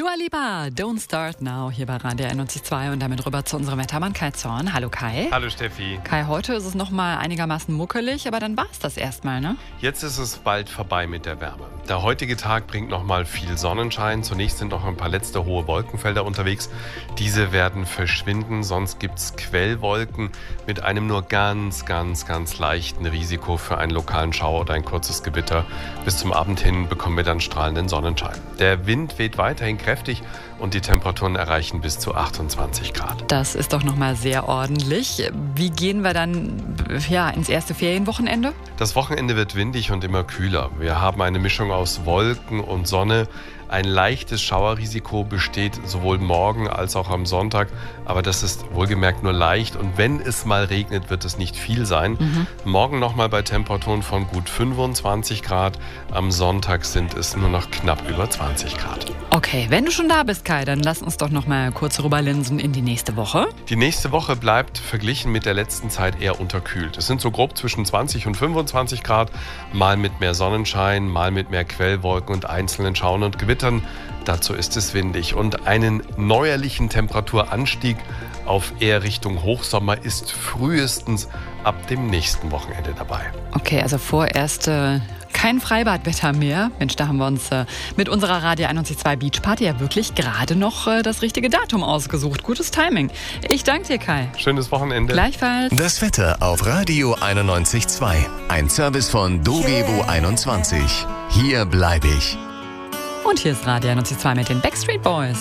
Dua Lipa, Don't Start Now, hier bei Radio 91.2 und damit rüber zu unserem Wettermann Kai Zorn. Hallo Kai. Hallo Steffi. Kai, heute ist es nochmal einigermaßen muckelig, aber dann war es das erstmal, ne? Jetzt ist es bald vorbei mit der Wärme. Der heutige Tag bringt nochmal viel Sonnenschein. Zunächst sind noch ein paar letzte hohe Wolkenfelder unterwegs. Diese werden verschwinden, sonst gibt es Quellwolken mit einem nur ganz leichten Risiko für einen lokalen Schauer oder ein kurzes Gewitter. Bis zum Abend hin bekommen wir dann strahlenden Sonnenschein. Der Wind weht weiterhin kräftig und die Temperaturen erreichen bis zu 28 Grad. Das ist doch nochmal sehr ordentlich. Wie gehen wir dann ins erste Ferienwochenende? Das Wochenende wird windig und immer kühler. Wir haben eine Mischung aus Wolken und Sonne. Ein leichtes Schauerrisiko besteht sowohl morgen als auch am Sonntag, aber das ist wohlgemerkt nur leicht und wenn es mal regnet, wird es nicht viel sein. Morgen nochmal bei Temperaturen von gut 25 Grad, am Sonntag sind es nur noch knapp über 20 Grad. Okay, wenn du schon da bist, Kai, dann lass uns doch nochmal kurz rüberlinsen in die nächste Woche. Die nächste Woche bleibt verglichen mit der letzten Zeit eher unterkühlt. Es sind so grob zwischen 20 und 25 Grad, mal mit mehr Sonnenschein, mal mit mehr Quellwolken und einzelnen Schauern und Gewittern. Dazu ist es windig und einen neuerlichen Temperaturanstieg auf eher Richtung Hochsommer ist frühestens ab dem nächsten Wochenende dabei. Okay, also vorerst kein Freibadwetter mehr. Mensch, da haben wir uns mit unserer Radio 91.2 Beach Party ja wirklich gerade noch das richtige Datum ausgesucht. Gutes Timing. Ich danke dir, Kai. Schönes Wochenende. Gleichfalls. Das Wetter auf Radio 91.2. Ein Service von Dogevo 21. Hier bleibe ich. Und hier ist Radio 91.2 mit den Backstreet Boys.